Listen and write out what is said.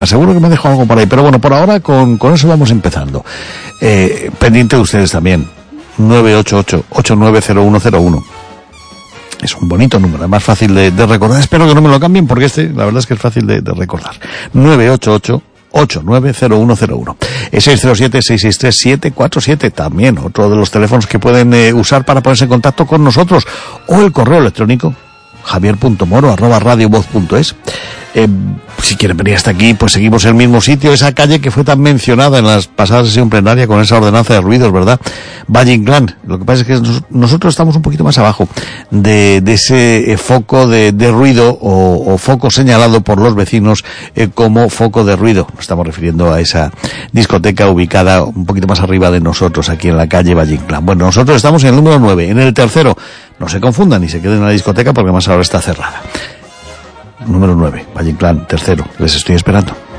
Seguro que me dejo algo por ahí, pero bueno, por ahora con eso vamos empezando. Pendiente de ustedes también. 988-890101. Es un bonito número, es más fácil de recordar. Espero que no me lo cambien porque la verdad es que es fácil de recordar. 988-890101. 607-663-747. También otro de los teléfonos que pueden usar para ponerse en contacto con nosotros. O el correo electrónico javier.moro@radiovoz.es. Si quieren venir hasta aquí, pues seguimos en el mismo sitio, esa calle que fue tan mencionada en las pasadas sesión plenaria con esa ordenanza de ruidos, ¿verdad? Valle Inclán. Lo que pasa es que nosotros estamos un poquito más abajo de ese foco de ruido o foco señalado por los vecinos como foco de ruido. Nos estamos refiriendo a esa discoteca ubicada un poquito más arriba de nosotros, aquí en la calle Valle Inclán. Bueno, nosotros estamos en el número 9, en el tercero. No se confundan y se queden en la discoteca porque más ahora está cerrada. Número 9, Valle Inclán, tercero. Les estoy esperando.